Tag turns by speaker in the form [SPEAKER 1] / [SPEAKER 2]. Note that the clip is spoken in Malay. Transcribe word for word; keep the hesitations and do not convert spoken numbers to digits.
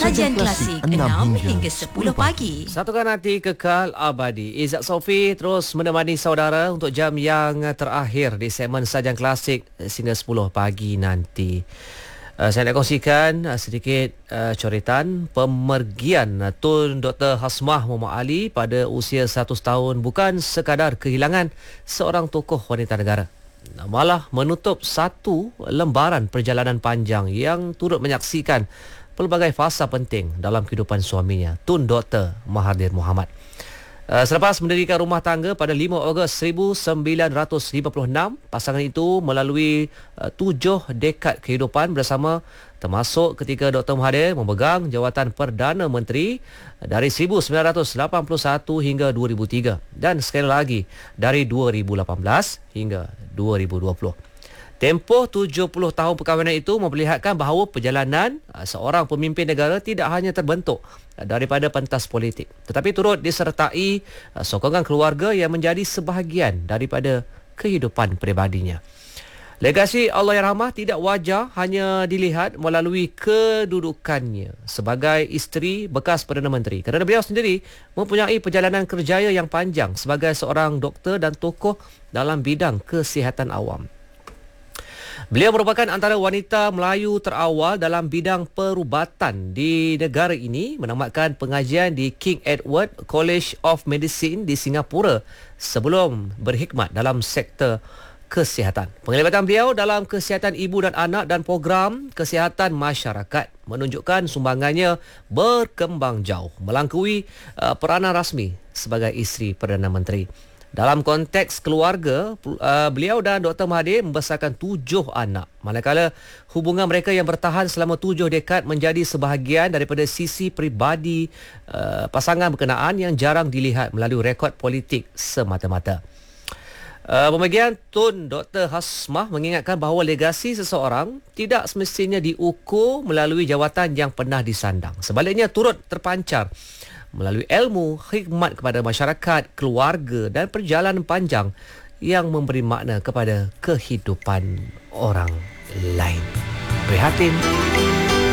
[SPEAKER 1] Sajian klasik enam hingga sepuluh pagi.
[SPEAKER 2] Satukan hati kekal abadi. Izzat Sofi terus menemani saudara untuk jam yang terakhir di segmen Sajian Klasik sehingga sepuluh pagi nanti. Uh, saya nak kongsikan uh, sedikit uh, coretan pemergian uh, Tun Doktor Hasmah Muhammad Ali pada usia seratus tahun bukan sekadar kehilangan seorang tokoh wanita negara, malah menutup satu lembaran perjalanan panjang yang turut menyaksikan pelbagai fasa penting dalam kehidupan suaminya, Tun Doktor Mahathir Mohamad. Uh, selepas mendirikan rumah tangga pada lima Ogos seribu sembilan ratus lima puluh enam, pasangan itu melalui uh, tujuh dekad kehidupan bersama, termasuk ketika Doktor Mahathir memegang jawatan Perdana Menteri dari seribu sembilan ratus lapan puluh satu hingga dua ribu tiga dan sekali lagi dari dua ribu lapan belas hingga dua ribu dua puluh. Tempoh tujuh puluh tahun perkahwinan itu memperlihatkan bahawa perjalanan seorang pemimpin negara tidak hanya terbentuk daripada pentas politik, tetapi turut disertai sokongan keluarga yang menjadi sebahagian daripada kehidupan peribadinya. Legasi Allahyarhamah tidak wajar hanya dilihat melalui kedudukannya sebagai isteri bekas Perdana Menteri, kerana beliau sendiri mempunyai perjalanan kerjaya yang panjang sebagai seorang doktor dan tokoh dalam bidang kesihatan awam. Beliau merupakan antara wanita Melayu terawal dalam bidang perubatan di negara ini, menamatkan pengajian di King Edward College of Medicine di Singapura sebelum berkhidmat dalam sektor kesihatan. Penglibatan beliau dalam kesihatan ibu dan anak dan program kesihatan masyarakat menunjukkan sumbangannya berkembang jauh melampaui uh, peranan rasmi sebagai isteri Perdana Menteri. Dalam konteks keluarga, beliau dan Doktor Mahathir membesarkan tujuh anak, manakala hubungan mereka yang bertahan selama tujuh dekad menjadi sebahagian daripada sisi peribadi uh, pasangan berkenaan yang jarang dilihat melalui rekod politik semata-mata. Uh, pemergian Tun Doktor Hasmah mengingatkan bahawa legasi seseorang tidak semestinya diukur melalui jawatan yang pernah disandang. Sebaliknya turut terpancar melalui ilmu, khidmat kepada masyarakat, keluarga dan perjalanan panjang yang memberi makna kepada kehidupan orang lain. Prihatin.